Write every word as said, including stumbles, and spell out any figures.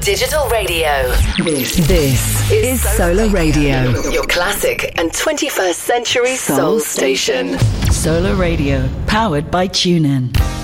Digital radio. This, this is Solar Radio. Your classic and twenty-first century soul, soul station. Solar Radio, powered by TuneIn.